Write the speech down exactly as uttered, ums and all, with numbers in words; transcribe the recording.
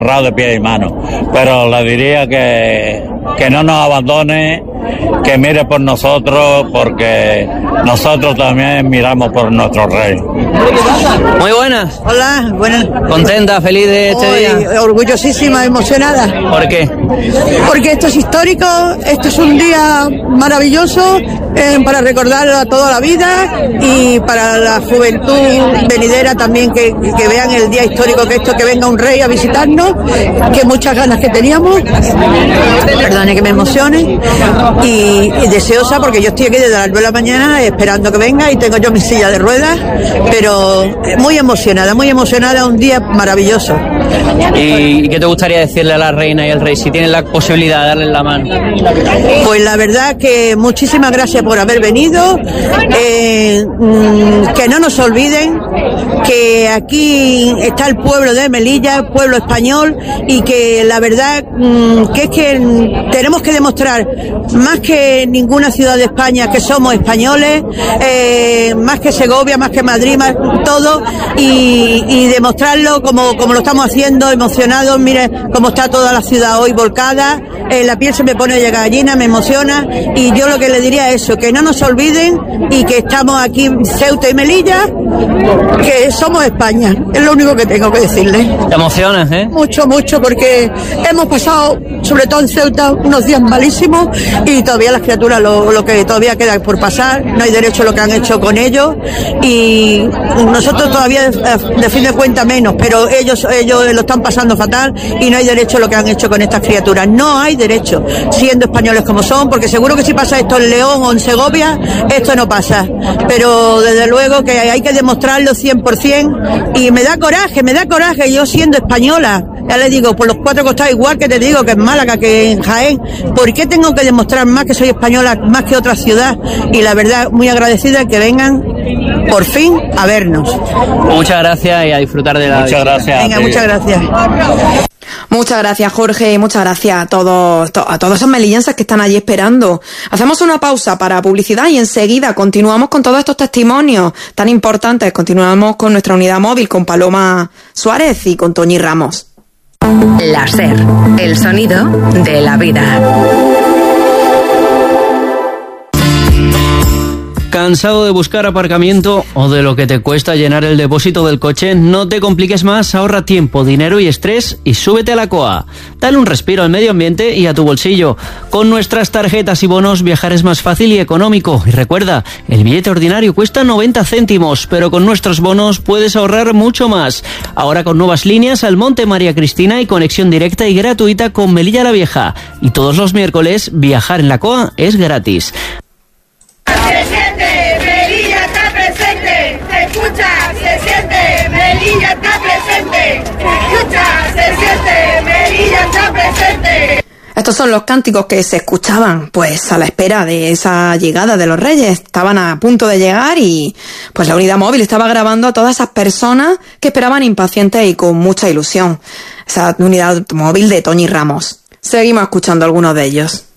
cerrado de pie y mano, pero le diría que, que no nos abandone, que mire por nosotros, porque nosotros también miramos por nuestro rey. Muy buenas. Hola, buenas. ¿Contenta, feliz de este Hoy, día? Orgullosísima, emocionada. ¿Por qué? Porque esto es histórico, esto es un día maravilloso eh, para recordarlo a toda la vida y para la juventud venidera también, que, que vean el día histórico que esto, que venga un rey a visitarnos, que muchas ganas que teníamos, perdone que me emocione, y, y deseosa, porque yo estoy aquí desde las nueve de la mañana esperando que venga y tengo yo mi silla de ruedas, pero muy emocionada, muy emocionada, un día maravilloso. ¿Y qué te gustaría decirle a la reina y al rey si tienen la posibilidad de darles la mano? Pues la verdad que muchísimas gracias por haber venido, eh, que no nos olviden que aquí está el pueblo de Melilla, pueblo español, y que la verdad que es que tenemos que demostrar más que ninguna ciudad de España que somos españoles, eh, más que Segovia, más que Madrid, más todo, y, y demostrarlo como, como lo estamos haciendo, emocionados. Mire cómo está toda la ciudad hoy volcada, eh, la piel se me pone de gallina, me emociona, y yo lo que le diría es eso, que no nos olviden y que estamos aquí Ceuta y Melilla, que somos España, es lo único que tengo que decirles. Te emocionas, ¿eh? Mucho, mucho, porque hemos pasado, sobre todo en Ceuta, unos días malísimos, y todavía las criaturas, lo, lo que todavía queda por pasar, no hay derecho a lo que han hecho con ellos, y nosotros todavía, de fin de cuentas, menos, pero ellos, ellos lo están pasando fatal, y no hay derecho a lo que han hecho con estas criaturas, no hay derecho, siendo españoles como son, porque seguro que si pasa esto en León o en Segovia, esto no pasa, pero desde luego que hay que demostrarlo cien por ciento, y me da coraje, me da coraje, yo siendo española, ya le digo, por los cuatro costados, igual que te digo que en Málaga, que en Jaén, ¿por qué tengo que demostrar más que soy española, más que otra ciudad? Y la verdad, muy agradecida que vengan por fin a vernos. Muchas gracias y a disfrutar de la Muchas visita. gracias. Venga, muchas gracias. Muchas gracias, Jorge, y muchas gracias a todos, to- a todos esos melillenses que están allí esperando. Hacemos una pausa para publicidad y enseguida continuamos con todos estos testimonios tan importantes. Continuamos con nuestra unidad móvil, con Paloma Suárez y con Toñi Ramos. La SER, el sonido de la vida. ¿Cansado de buscar aparcamiento o de lo que te cuesta llenar el depósito del coche? No te compliques más, ahorra tiempo, dinero y estrés y súbete a la C O A. Dale un respiro al medio ambiente y a tu bolsillo. Con nuestras tarjetas y bonos viajar es más fácil y económico. Y recuerda, el billete ordinario cuesta noventa céntimos, pero con nuestros bonos puedes ahorrar mucho más. Ahora con nuevas líneas al Monte María Cristina y conexión directa y gratuita con Melilla la Vieja. Y todos los miércoles viajar en la C O A es gratis. Se siente, Melilla está presente, se escucha, se siente, Melilla está presente, se escucha, se siente, Melilla está presente. Estos son los cánticos que se escuchaban pues a la espera de esa llegada de los Reyes. Estaban a punto de llegar y pues la unidad móvil estaba grabando a todas esas personas que esperaban impacientes y con mucha ilusión. Esa unidad móvil de Toñi Ramos. Seguimos escuchando algunos de ellos.